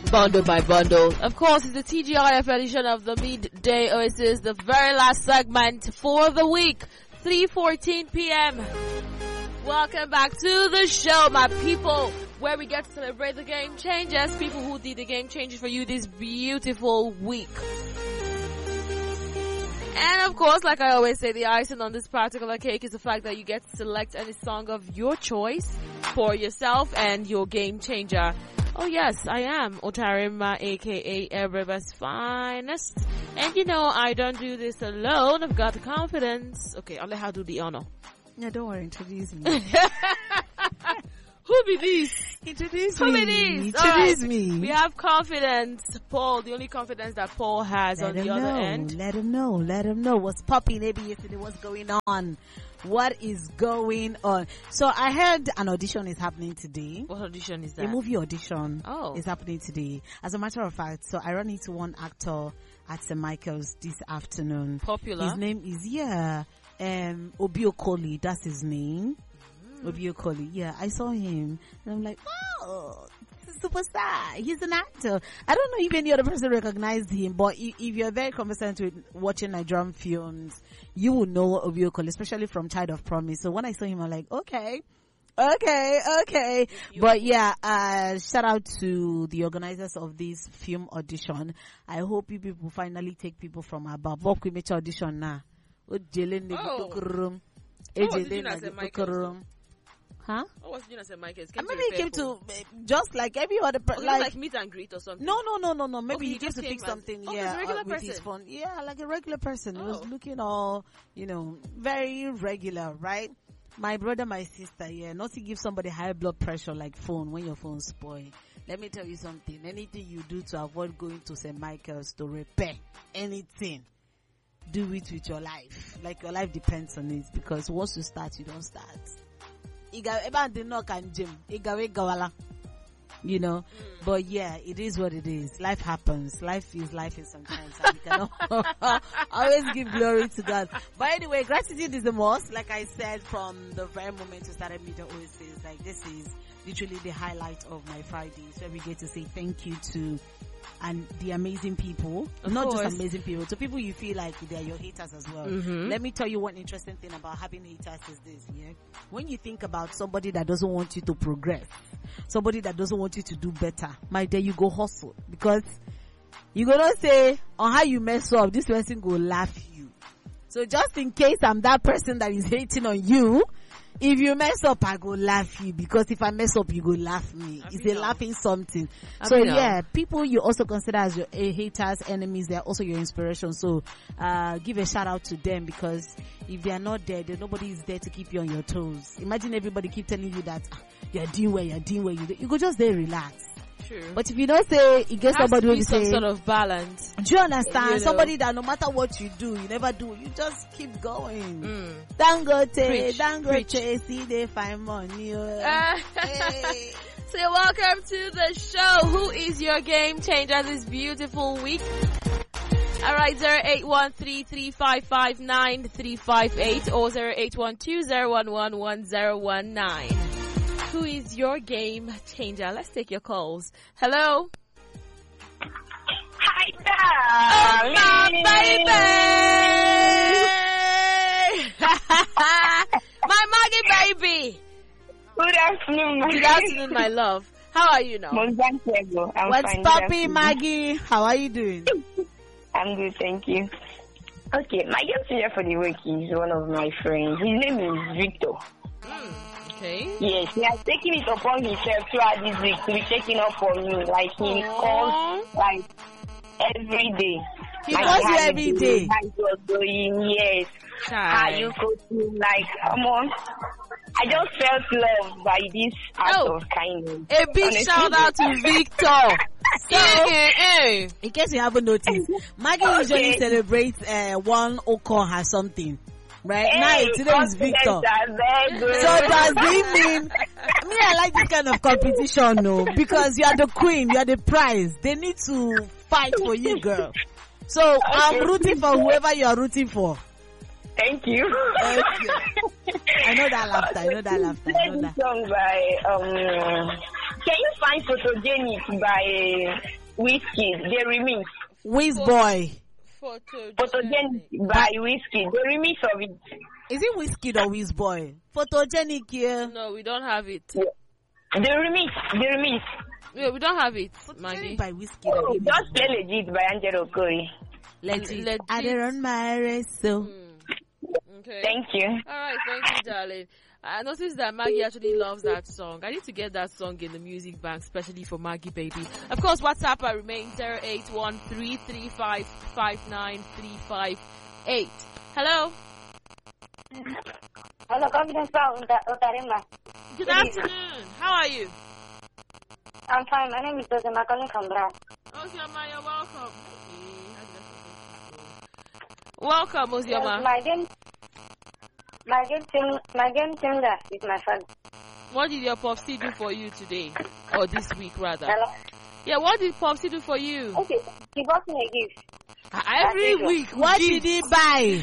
Bundle by bundle. Of course, it's the TGRF edition of the Midday Oasis, the very last segment for the week, 3:14 p.m. Welcome back to the show, my people, where we get to celebrate the game changers, people who did the game changes for you this beautiful week. And of course, like I always say, the icing on this particular cake is the fact that you get to select any song of your choice for yourself and your game changer. Oh yes, I am Otarima, aka Everybody's Finest. And you know, I don't do this alone. I've got the confidence. Okay, I'll let her do the honor. No, don't worry, introduce me. Who be these? Introduce Who me. be these? Introduce me. We have confidence. Paul, the only confidence that Paul has on the other end. Let him know. Let him know what's popping. Maybe yesterday, what's going on? What is going on? So I heard an audition is happening today. What audition is that? A movie audition is happening today. As a matter of fact, so I run into one actor at St. Michael's this afternoon. Popular. His name is, Obi Okoli. That's his name. Obi Okoli. Yeah, I saw him. And I'm like, wow, superstar. He's an actor. I don't know if any other person recognized him, but if you're very conversant with watching Nigerian films, you will know Obi Okoli, especially from Child of Promise. So when I saw him, I'm like, okay. But yeah, shout out to the organizers of this film audition. I hope you people finally take people from above. What we make audition now? What was you doing at St. Michael's? Huh? What was you doing at St. Michael's? Maybe he came to just like every other person, like meet and greet or something. No. Maybe he came to pick something. Regular with person. his phone. Yeah, like a regular person. He was looking all, very regular, right? My brother, my sister, not to give somebody high blood pressure like phone when your phone spoil. Let me tell you something. Anything you do to avoid going to St. Michael's to repair anything, do it with your life. Like your life depends on it, because once you start, you don't start. But yeah, it is what it is. Life happens. Life is sometimes, and you cannot always give glory to God. But anyway, gratitude is the most. Like I said, from the very moment we started Midday Oasis, like this is literally the highlight of my Fridays, where we get to say thank you to and the amazing people, not just amazing people, to people you feel like they're your haters as well. Let me tell you one interesting thing about having haters is this, when you think about somebody that doesn't want you to progress, somebody that doesn't want you to do better, my dear, you go hustle, because you gonna say on how you mess up, this person go laugh you. So just in case I'm that person that is hating on you, if you mess up, I go laugh you, because if I mess up, you go laugh me. It's a laughing something. So yeah, people you also consider as your haters, enemies, they're also your inspiration. So give a shout out to them, because if they are not there, then nobody is there to keep you on your toes. Imagine everybody keep telling you that you're doing well, you go just there relax. True. But if you don't say, you get somebody who some say sort of balance. Do you understand? Somebody that no matter what you do, you never do, you just keep going. Dangote, see they find money. Hey. So welcome to the show. Who is your game changer this beautiful week? Alright, 0813-355-9358 or 0812-011-1019. Who is your game changer? Let's take your calls. Hello? Hi, my baby! My Maggie baby! Good afternoon, Good afternoon, my love. How are you now? What's popping, Maggie? How are you doing? I'm good, thank you. Okay, my game changer for the week is one of my friends. His name is Victor. Okay. Yes, he has taken it upon himself throughout this week to be checking up on you. Like he calls like every day. He calls you every day. How you're doing? Yes. How you coping? Like, come on. I just felt loved by this act of kindness. A big shout out to Victor. So, in case you haven't noticed, Maggie usually celebrates one Okon or something. Right now, today is Victor. So does it mean? I like this kind of competition, no? Because you are the queen, you are the prize. They need to fight for you, girl. So I'm rooting for whoever you are rooting for. Thank you. I know that laughter. Song by Can you find Photogenic by Wizkid? The remix. Wizboy. Photogenic by Wizkid. The remix of it. Is it Wizkid or Wizboy? Photogenic here. No, we don't have it. Yeah. The remix. Yeah, we don't have it, Photogenic Maggie. by Wizkid. Oh, just play Legit by Angelo Corey. Legit. I did run my race, so. Okay. Thank you. Alright, thank you, darling. I noticed that Maggie actually loves that song. I need to get that song in the music bank, especially for Maggie Baby. Of course, WhatsApp I remain 08133559358. Hello. Hello, Confidence Otarima. Good afternoon. How are you? I'm fine. My name is Dozema calling from Bra. Ozioma, you're welcome. Welcome, Ozioma. Yes, my game changer is my father. What did your Popsy do for you today? Or this week, rather? Hello? Yeah, what did Popsy do for you? Okay, he bought me a gift. Every week, What did he buy?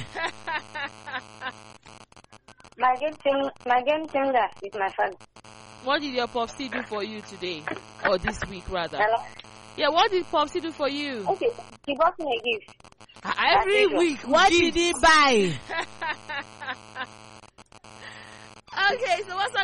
My game changer is my father. What did your Popsy do for you today? Or this week, rather? Hello? Yeah, what did Popsy do for you? Okay, he bought me a gift. Every week, What did he buy? Okay, so what's